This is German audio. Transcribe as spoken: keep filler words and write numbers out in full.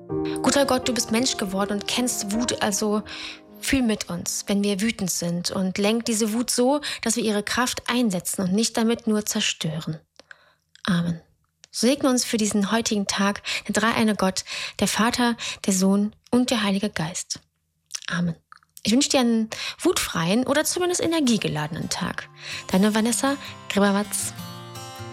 Guter Gott, du bist Mensch geworden und kennst Wut, also fühl mit uns, wenn wir wütend sind, und lenk diese Wut so, dass wir ihre Kraft einsetzen und nicht damit nur zerstören. Amen. Segne uns für diesen heutigen Tag, der dreieine Gott, der Vater, der Sohn und der Heilige Geist. Amen. Ich wünsche dir einen wutfreien oder zumindest energiegeladenen Tag. Deine Vanessa Gribawatz.